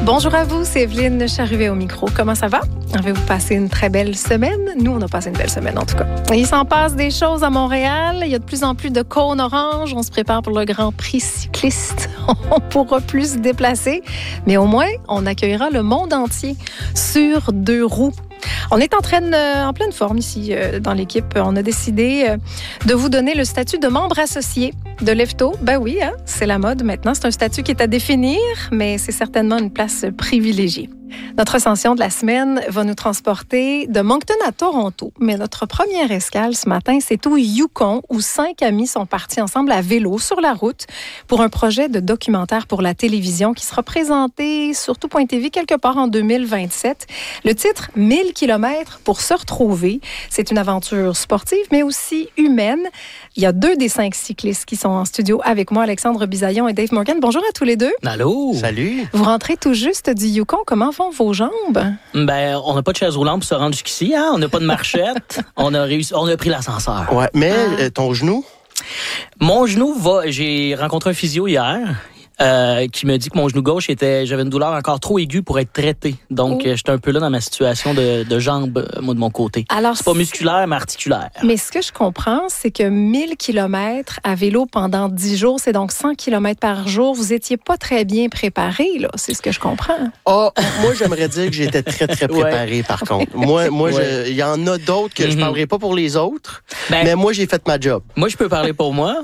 Bonjour à vous, c'est Evelyne Charruet au micro. Comment ça va? Avez-vous passé une très belle semaine? Nous, on a passé une belle semaine, en tout cas. Il s'en passe des choses à Montréal. Il y a de plus en plus de cônes oranges. On se prépare pour le Grand Prix cycliste. On pourra plus se déplacer. Mais au moins, on accueillera le monde entier sur 2 roues. On est en pleine forme ici dans l'équipe. On a décidé de vous donner le statut de membre associé de Lefto. Ben oui, hein, c'est la mode maintenant. C'est un statut qui est à définir, mais c'est certainement une place privilégiée. Notre ascension de la semaine va nous transporter de Moncton à Toronto. Mais notre première escale ce matin, c'est au Yukon, où 5 amis sont partis ensemble à vélo sur la route pour un projet de documentaire pour la télévision qui sera présenté sur Tout.tv quelque part en 2027. Le titre, 1000 km pour se retrouver. C'est une aventure sportive, mais aussi humaine. Il y a 2 des 5 cyclistes qui sont en studio avec moi, Alexandre Bisaillon et Dave Morgan. Bonjour à tous les deux. Allô. Salut. Vous rentrez tout juste du Yukon. Comment vont vos jambes? Ben, on n'a pas de chaise roulante pour se rendre jusqu'ici, hein? On n'a pas de marchette. on a pris l'ascenseur. Ouais, mais ton genou? Mon genou j'ai rencontré un physio hier. Qui me dit que mon genou gauche j'avais une douleur encore trop aiguë pour être traité. Donc, j'étais un peu là dans ma situation de jambe, moi, de mon côté. Alors, c'est pas musculaire, mais articulaire. Mais ce que je comprends, c'est que 1000 km à vélo pendant 10 jours, c'est donc 100 km par jour. Vous étiez pas très bien préparé, là. C'est ce que je comprends. Moi, j'aimerais dire que j'étais très, très préparé, par contre. Moi, il y en a d'autres que je parlerai pas pour les autres, mais moi, j'ai fait ma job. Moi, je peux parler pour moi.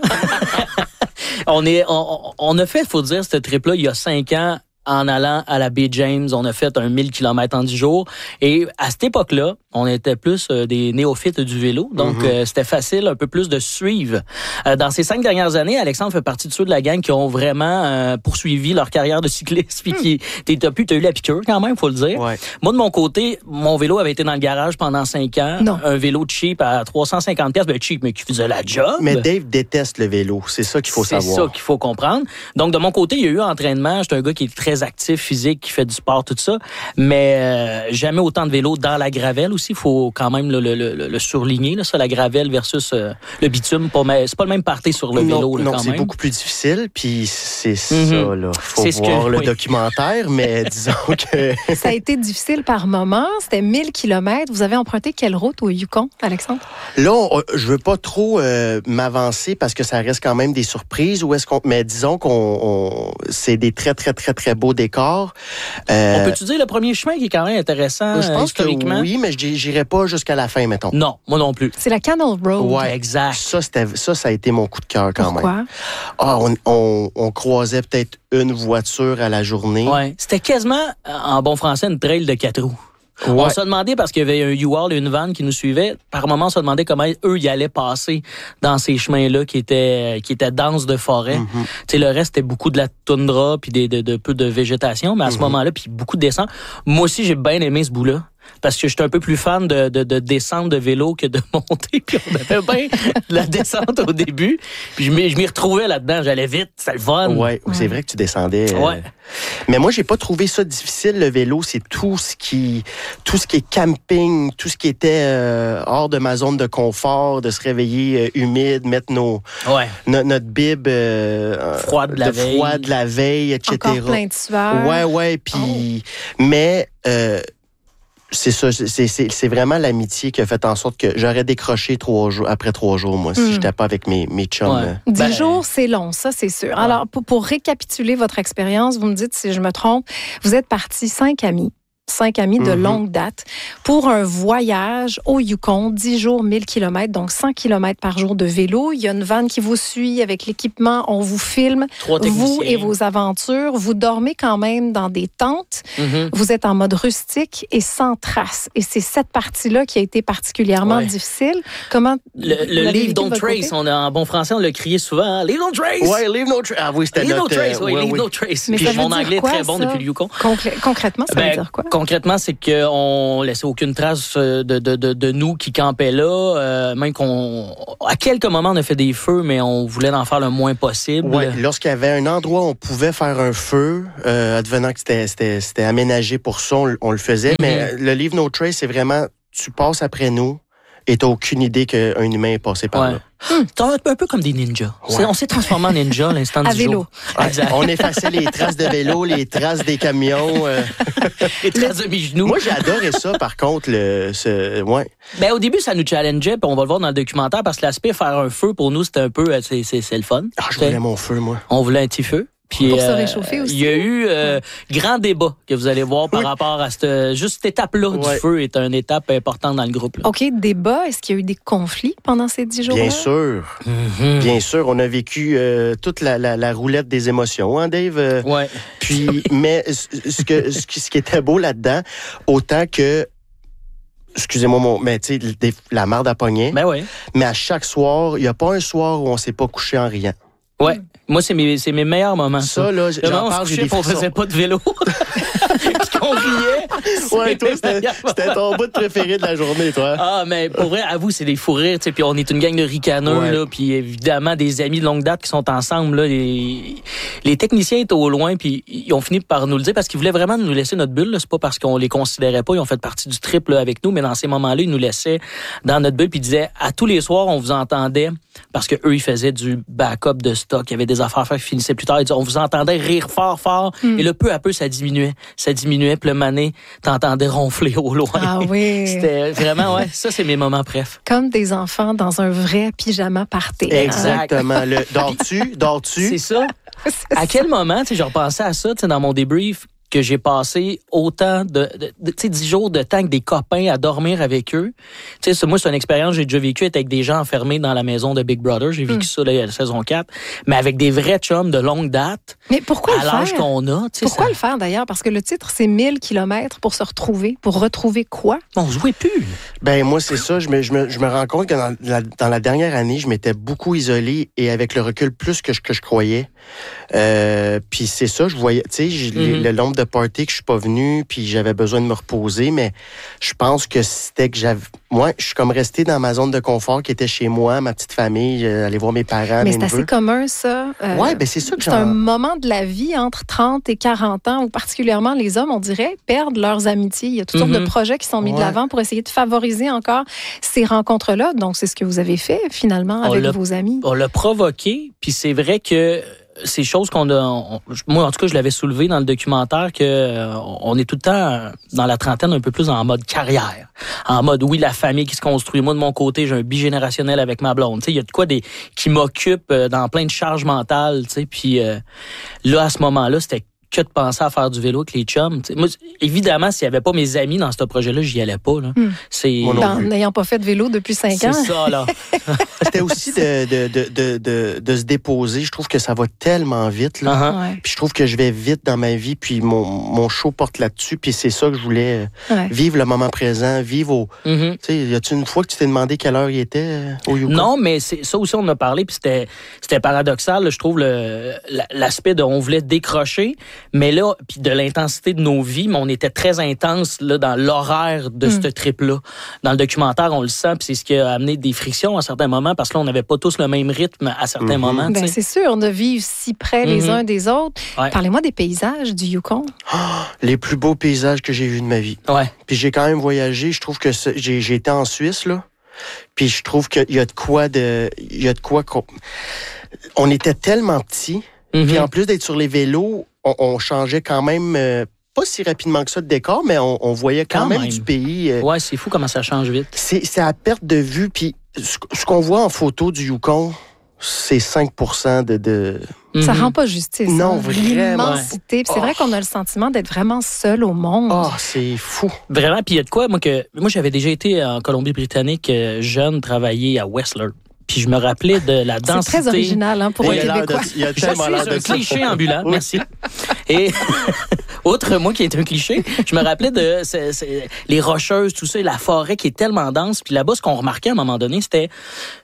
On a fait, faut dire, ce trip-là il y a 5 ans. En allant à la baie James, on a fait un 1000 km en 10 jours. Et à cette époque-là, on était plus des néophytes du vélo. Donc, c'était facile un peu plus de suivre. Dans ces 5 dernières années, Alexandre fait partie de ceux de la gang qui ont vraiment poursuivi leur carrière de cycliste. Puis t'as eu la piqûre quand même, faut le dire. Ouais. Moi, de mon côté, mon vélo avait été dans le garage pendant 5 ans. Non. Un vélo cheap à 350$. Ben cheap, mais qui faisait la job. Mais Dave déteste le vélo. C'est ça qu'il faut savoir. C'est ça qu'il faut comprendre. Donc, de mon côté, il y a eu entraînement. J'étais un gars qui est très actif, physique, qui fait du sport, tout ça. Mais jamais autant de vélo dans la gravelle aussi. Il faut quand même le surligner, là, ça, la gravelle versus le bitume. C'est pas le même party sur le vélo. Non, quand c'est même. Beaucoup plus difficile. Puis c'est ça, là. Faut voir le documentaire, mais disons que... Ça a été difficile par moment. C'était 1000 km. Vous avez emprunté quelle route au Yukon, Alexandre? Là, je veux pas trop m'avancer parce que ça reste quand même des surprises. Mais disons c'est des très, très, très, très beaux décors. On peut-tu dire le premier chemin qui est quand même intéressant je pense historiquement? Que oui, mais j'irai pas jusqu'à la fin, mettons. Non, moi non plus. C'est la Canal Road. Ouais, exact. Ça a été mon coup de cœur quand même. Pourquoi? On croisait peut-être une voiture à la journée. Ouais. C'était quasiment, en bon français, une trail de 4 roues. Ouais. On se demandait, parce qu'il y avait un U-Haul et une vanne qui nous suivaient, par moment, on se demandait comment eux y allaient passer dans ces chemins-là qui étaient denses de forêt. Tu sais, le reste, c'était beaucoup de la toundra puis de peu de végétation, mais à ce moment-là, puis beaucoup de descente. Moi aussi, j'ai bien aimé ce bout-là. Parce que j'étais un peu plus fan de descendre de vélo que de monter. Puis on avait bien la descente au début. Puis je m'y retrouvais là-dedans. J'allais vite, c'était le fun. Ouais, c'est vrai que tu descendais. Ouais. Mais moi, j'ai pas trouvé ça difficile, le vélo. C'est tout ce qui est camping, tout ce qui était hors de ma zone de confort, de se réveiller humide, mettre notre bib froide de la veille, etc. Encore plein de sueur. Ouais. Puis, mais... c'est ça, c'est vraiment l'amitié qui a fait en sorte que j'aurais décroché après 3 jours, moi, si j'étais pas avec mes chums. Ouais. 10 jours, c'est long, ça, c'est sûr. Ouais. Alors, pour récapituler votre expérience, vous me dites si je me trompe, vous êtes partis 5 amis. 5 amis de longue date pour un voyage au Yukon, 10 jours, 1000 km, donc 100 km par jour de vélo. Il y a une vanne qui vous suit avec l'équipement. On vous filme, vous et vos aventures. Vous dormez quand même dans des tentes. Vous êtes en mode rustique et sans trace. Et c'est cette partie-là qui a été particulièrement difficile. Comment... Le Leave No Trace, en bon français, on l'a crié souvent. Hein? Leave No Trace! Ouais, Leave No Trace. Ah oui, c'était Leave No Trace, Leave No Trace. Mais puis mon anglais est très ça? bon depuis le Yukon. Concrètement, ça veut dire quoi? Concrètement, c'est qu'on laissait aucune trace de nous qui campaient là. Même à quelques moments, on a fait des feux, mais on voulait en faire le moins possible. Ouais, lorsqu'il y avait un endroit où on pouvait faire un feu, advenant que c'était aménagé pour ça, on le faisait. Mais le Leave No Trace, c'est vraiment, tu passes après nous. et t'as aucune idée qu'un humain est passé par là. Un peu comme des ninjas. Ouais. On s'est transformé en ninja à l'instant du vélo. jour. Exact. On effaçait les traces de vélo, les traces des camions. Les traces de mes genoux. Moi, j'ai adoré ça, par contre. Au début, ça nous challengeait, puis on va le voir dans le documentaire, parce que l'aspect faire un feu, pour nous, c'était un peu... C'est le fun. Je voulais mon feu, moi. On voulait un petit feu. Puis, pour se réchauffer aussi. Il y a eu grand débat que vous allez voir par rapport à cette étape-là du feu est une étape importante dans le groupe. Là. OK, débat. Est-ce qu'il y a eu des conflits pendant ces 10 jours-là? Bien sûr. Mm-hmm. Bien sûr. On a vécu toute la roulette des émotions, hein, Dave? Oui. Puis, mais ce qui était beau là-dedans, autant que excusez-moi, mais tu sais, la marde à poignet. Ben oui. Mais à chaque soir, il n'y a pas un soir où on ne s'est pas couché en riant. Ouais. Moi, c'est mes meilleurs moments. Ça, là, j'en parle, j'ai des frissons. On faisait pas de vélo. Puis qu'on riait. Ouais, toi, c'était ton bout préféré de la journée, toi. Ah, mais pour vrai, avoue, c'est des fous rires, tu sais. Puis on est une gang de ricaneux, là. Puis évidemment, des amis de longue date qui sont ensemble, là. Les techniciens étaient au loin, puis ils ont fini par nous le dire parce qu'ils voulaient vraiment nous laisser notre bulle, là. C'est pas parce qu'on les considérait pas. Ils ont fait partie du trip, là, avec nous. Mais dans ces moments-là, ils nous laissaient dans notre bulle, puis ils disaient, à tous les soirs, on vous entendait parce que eux, ils faisaient du backup de stock. Il y avait des affaires à faire qui finissaient plus tard. Ils disaient, on vous entendait rire fort, fort. Et là, peu à peu, ça diminuait. Puis le mané, t'entendais ronfler au loin. Ah oui. C'était vraiment, ça, c'est mes moments préf. Comme des enfants dans un vrai pyjama party. Exactement. Hein? Dors-tu? C'est ça. À quel moment, je repensais à ça, dans mon débrief, que j'ai passé autant de 10 jours de temps avec des copains à dormir avec eux. Tu sais, moi, c'est une expérience que j'ai déjà vécue avec des gens enfermés dans la maison de Big Brother. J'ai vécu ça, là, la saison 4. Mais avec des vrais chums de longue date. Mais pourquoi à l'âge qu'on a. Pourquoi le faire, d'ailleurs? Parce que le titre, c'est 1000 kilomètres pour se retrouver. Pour retrouver quoi? On se jouait plus. Ben, moi, c'est ça. Je me rends compte que dans la dernière année, je m'étais beaucoup isolé et avec le recul plus que je croyais. Puis c'est ça, je voyais, tu sais, le nombre de parties que je suis pas venu, puis j'avais besoin de me reposer, mais je pense que c'était que moi, je suis comme resté dans ma zone de confort qui était chez moi, ma petite famille, aller voir mes parents, mais mes c'est neveux. assez commun, ça. Ouais, ben c'est ça que c'est un moment de la vie entre 30 et 40 ans où particulièrement les hommes, on dirait, perdent leurs amitiés. Il y a toutes sortes de projets qui sont mis de l'avant pour essayer de favoriser encore ces rencontres-là. Donc, c'est ce que vous avez fait, finalement, avec vos amis. On l'a provoqué, puis c'est vrai que ces choses moi, en tout cas, je l'avais soulevé dans le documentaire que on est tout le temps dans la trentaine un peu plus en mode carrière. En mode, oui, la famille qui se construit. Moi, de mon côté, j'ai un bigénérationnel avec ma blonde. Tu sais, il y a de quoi qui m'occupe dans plein de charges mentales, tu sais. Puis là, à ce moment-là, c'était que de penser à faire du vélo avec les chums. T'sais, moi, évidemment, s'il n'y avait pas mes amis dans ce projet-là, j'y allais pas. Là. En n'ayant pas fait de vélo depuis 5 ans. C'est ça, là. C'était aussi de se déposer. Je trouve que ça va tellement vite. Là. Puis je trouve que je vais vite dans ma vie. Puis mon show porte là-dessus. Puis c'est ça que je voulais. Vivre le moment présent. Vivre au... Tu sais, y a-tu une fois que tu t'es demandé quelle heure il était au Yukon? Non, mais ça aussi, on en a parlé. Puis c'était paradoxal. Là, je trouve l'aspect de on voulait décrocher. Mais là, puis de l'intensité de nos vies, mais on était très intense là, dans l'horaire de ce trip-là. Dans le documentaire, on le sent, puis c'est ce qui a amené des frictions à certains moments, parce que là, on n'avait pas tous le même rythme à certains moments. Ben, c'est sûr, de vivre si près les uns des autres. Ouais. Parlez-moi des paysages du Yukon. Les plus beaux paysages que j'ai vus de ma vie. Ouais. Puis j'ai quand même voyagé. Je trouve que j'ai été en Suisse, là. Puis je trouve qu'il y a de quoi on était tellement petits. Puis en plus d'être sur les vélos, on changeait quand même pas si rapidement que ça de décor, mais on voyait quand même du pays. Ouais, c'est fou comment ça change vite. C'est à perte de vue. Puis ce qu'on voit en photo du Yukon, c'est 5% de... Ça rend pas justice. Non, vraiment. L'immensité. C'est vrai qu'on a le sentiment d'être vraiment seul au monde. Oh, c'est fou. Vraiment, puis il y a de quoi, moi j'avais déjà été en Colombie-Britannique jeune, travailler à Whistler. Puis je me rappelais de la densité. C'est très original pour les Québécois. Je suis un cliché ambulant, merci. Et outre moi qui est un cliché, je me rappelais de les rocheuses, tout ça, et la forêt qui est tellement dense. Puis là-bas, ce qu'on remarquait à un moment donné, c'était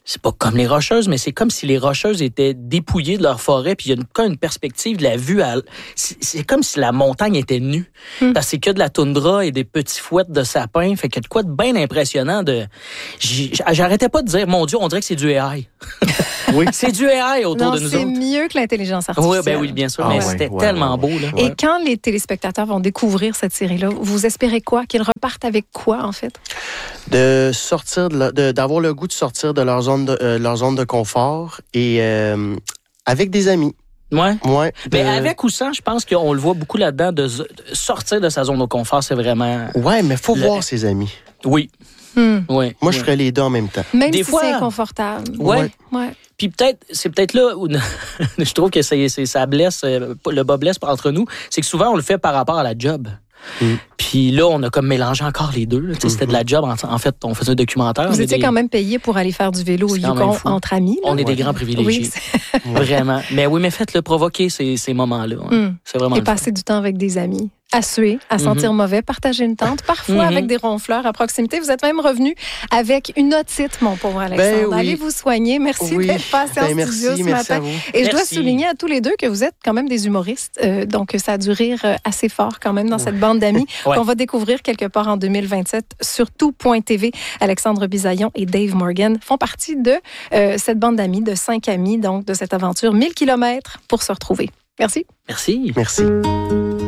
c'est pas comme les Rocheuses, mais c'est comme si les Rocheuses étaient dépouillées de leur forêt, puis il y a comme une perspective de la vue. C'est comme si la montagne était nue. Parce que c'est que de la toundra et des petits fouettes de sapins. Fait qu'il y a de quoi de bien impressionnant. J'arrêtais pas de dire, mon Dieu, on dirait que c'est du AI. Oui. C'est du AI autour de nous autres. C'est mieux que l'intelligence artificielle. Oui, bien sûr. Mais c'était tellement beau. Là. Et quand les téléspectateurs vont découvrir cette série-là, vous espérez quoi? Qu'ils repartent avec quoi, en fait? De sortir, d'avoir le goût de sortir de leur zone de confort et avec des amis. Ouais. Mais avec ou sans, je pense qu'on le voit beaucoup là-dedans, de sortir de sa zone de confort, c'est vraiment... Ouais, mais il faut voir ses amis. Oui. Moi, je ferais les deux en même temps. Même si c'est inconfortable. Ouais. Puis c'est peut-être là où je trouve que ça blesse, le bas blesse entre nous, c'est que souvent, on le fait par rapport à la job. Puis là, on a comme mélangé encore les deux. C'était de la job. En fait, on faisait un documentaire. Vous étiez quand même payé pour aller faire du vélo au Yukon entre amis. Là. On est des grands privilégiés. Oui, vraiment. Mais faites-le provoquer ces moments-là. C'est vraiment et passer du temps avec des amis. À suer, à sentir mauvais, partager une tente, parfois avec des ronfleurs à proximité. Vous êtes même revenu avec une otite, mon pauvre Alexandre. Allez vous soigner. Merci d'être passé en studio ce matin. Et je dois souligner à tous les deux que vous êtes quand même des humoristes. Donc, ça a dû rire assez fort quand même dans cette bande d'amis qu'on va découvrir quelque part en 2027 sur tout.tv. Alexandre Bisaillon et Dave Morgan font partie de cette bande d'amis, de 5 amis, donc de cette aventure 1000 km pour se retrouver. Merci. Merci. Merci.